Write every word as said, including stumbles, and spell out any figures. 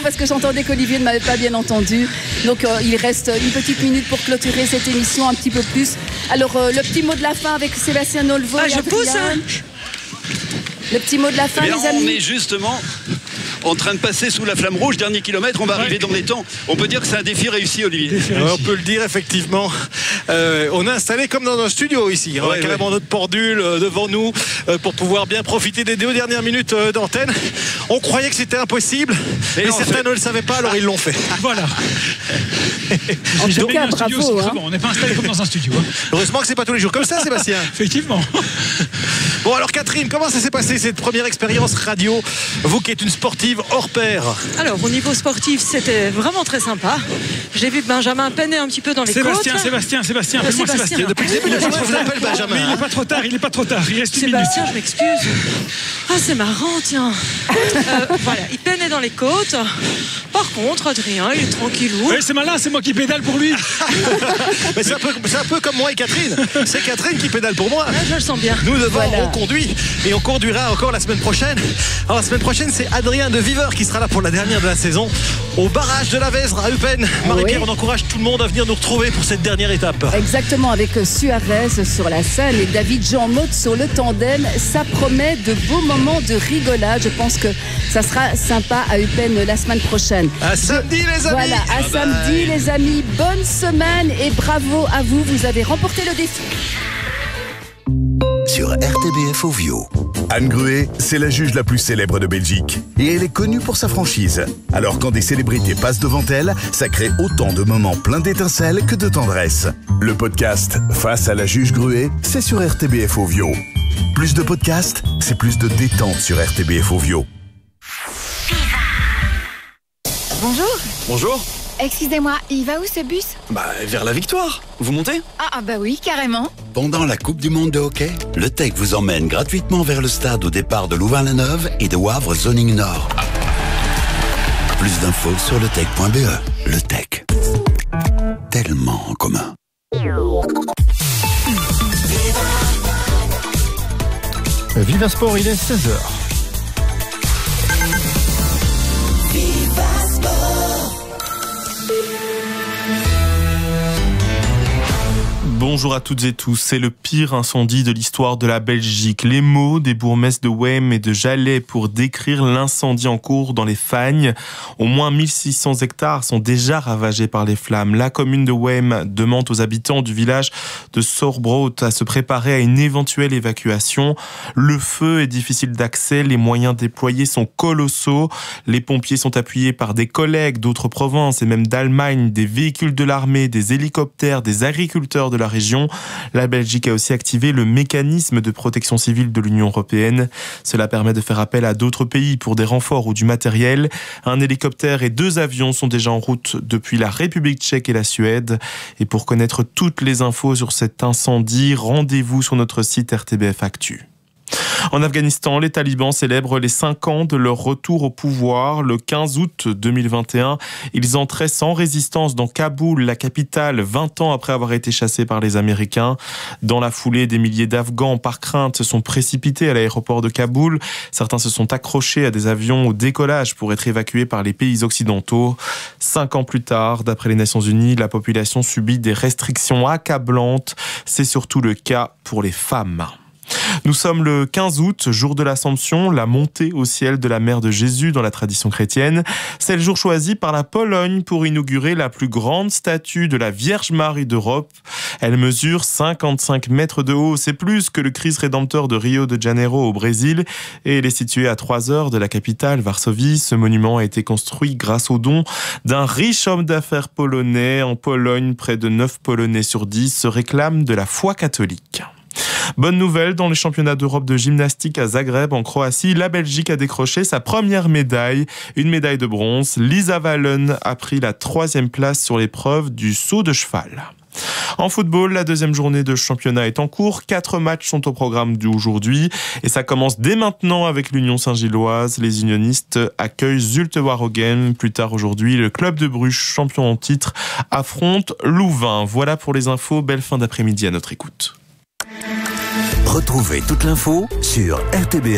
parce que j'entendais qu'Olivier ne m'avait pas bien entendu. Donc euh, il reste une petite minute pour clôturer cette émission un petit peu plus. Alors euh, le petit mot de la fin avec Sébastien Nolvo ah, et je Adrien. pousse, hein. Le petit mot de la fin, Eh bien, les amis. on est justement en train de passer sous la flamme rouge, dernier kilomètre, on va arriver dans les temps. On peut dire que c'est un défi réussi, Olivier. Défi réussi. On peut le dire, effectivement. Euh, on a installé comme dans un studio ici. On ouais, a carrément ouais. notre pendule euh, devant nous euh, pour pouvoir bien profiter des deux dernières minutes euh, d'antenne. On croyait que c'était impossible, mais, mais certains fait... ne le savaient pas, alors ils l'ont fait. Voilà. En tout cas, bravo. Hein. Bon, on n'est pas installé comme dans un studio. Hein. Heureusement que c'est pas tous les jours comme ça, Sébastien. Effectivement. Bon, alors Catherine, comment ça s'est passé cette première expérience radio? Vous qui êtes une sportive hors pair. Alors au niveau sportif, c'était vraiment très sympa. J'ai vu que Benjamin peinait un petit peu dans les Sébastien, côtes. Sébastien, Sébastien, appelle-moi Sébastien. Sébastien. Depuis le début de la je vous appelle Benjamin. Mais il n'est pas trop tard, il n'est pas trop tard. Il reste une Sébastien, minute. je m'excuse. Ah, c'est marrant, tiens. euh, voilà, il peinait dans les côtes. Par contre, Adrien, il est tranquillou. Oui, c'est malin, c'est moi qui pédale pour lui. Mais c'est un, un peu comme moi et Catherine. C'est Catherine qui pédale pour moi. Là, je le sens bien. Nous devons, voilà. on conduit et on conduira encore la semaine prochaine. Alors la semaine prochaine, c'est Adrien de Viveur qui sera là pour la dernière de la saison au barrage de la Vesdre à Eupen. Marie-Pierre, oui. on encourage tout le monde à venir nous retrouver pour cette dernière étape. Exactement, avec Suarez sur la scène et David Jean Motte sur le tandem. Ça promet de beaux moments de rigolade. Je pense que ça sera sympa à Eupen la semaine prochaine. À samedi les amis. Voilà, à bye samedi bye. les amis. Bonne semaine et bravo à vous. Vous avez remporté le défi. Sur R T B F Ovio. Anne Gruet, c'est la juge la plus célèbre de Belgique. Et elle est connue pour sa franchise. Alors quand des célébrités passent devant elle, ça crée autant de moments pleins d'étincelles que de tendresse. Le podcast Face à la juge Gruet, c'est sur R T B F Ovio. Plus de podcasts, c'est plus de détente sur R T B F Ovio. Bonjour. Bonjour. Excusez-moi, il va où ce bus? Bah, vers la victoire. Vous montez? Ah, ah bah oui, carrément. Pendant la Coupe du Monde de hockey, le T E C vous emmène gratuitement vers le stade au départ de Louvain-la-Neuve et de Wavre Zoning Nord. Plus d'infos sur le tech point b e. Le T E C. Tellement en commun. Viva Sport, il est seize heures. Bonjour à toutes et tous, c'est le pire incendie de l'histoire de la Belgique. Les mots des bourgmestres de Wem et de Jalais pour décrire l'incendie en cours dans les Fagnes. Au moins mille six cents hectares sont déjà ravagés par les flammes. La commune de Wem demande aux habitants du village de Sorbroot à se préparer à une éventuelle évacuation. Le feu est difficile d'accès, les moyens déployés sont colossaux. Les pompiers sont appuyés par des collègues d'autres provinces et même d'Allemagne, des véhicules de l'armée, des hélicoptères, des agriculteurs de la région. La Belgique a aussi activé le mécanisme de protection civile de l'Union européenne. Cela permet de faire appel à d'autres pays pour des renforts ou du matériel. Un hélicoptère et deux avions sont déjà en route depuis la République tchèque et la Suède. Et pour connaître toutes les infos sur cet incendie, rendez-vous sur notre site R T B F Actu. En Afghanistan, les talibans célèbrent les cinq ans de leur retour au pouvoir. Le quinze août deux mille vingt et un, ils entraient sans résistance dans Kaboul, la capitale, vingt ans après avoir été chassés par les Américains. Dans la foulée, des milliers d'Afghans, par crainte, se sont précipités à l'aéroport de Kaboul. Certains se sont accrochés à des avions au décollage pour être évacués par les pays occidentaux. Cinq ans plus tard, d'après les Nations Unies, la population subit des restrictions accablantes. C'est surtout le cas pour les femmes. Nous sommes le quinze août, jour de l'Assomption, la montée au ciel de la mère de Jésus dans la tradition chrétienne. C'est le jour choisi par la Pologne pour inaugurer la plus grande statue de la Vierge Marie d'Europe. Elle mesure cinquante-cinq mètres de haut, c'est plus que le Christ rédempteur de Rio de Janeiro au Brésil, et elle est située à trois heures de la capitale, Varsovie. Ce monument a été construit grâce au don d'un riche homme d'affaires polonais. En Pologne, près de neuf Polonais sur dix se réclament de la foi catholique. Bonne nouvelle, dans les championnats d'Europe de gymnastique à Zagreb, en Croatie, la Belgique a décroché sa première médaille, une médaille de bronze. Lisa Wallen a pris la troisième place sur l'épreuve du saut de cheval. En football, la deuxième journée de championnat est en cours. Quatre matchs sont au programme d'aujourd'hui et ça commence dès maintenant avec l'Union Saint-Gilloise. Les unionistes accueillent Zulte Waregem. Plus tard aujourd'hui, le club de Bruges, champion en titre, affronte Louvain. Voilà pour les infos. Belle fin d'après-midi à notre écoute. Retrouvez toute l'info sur R T B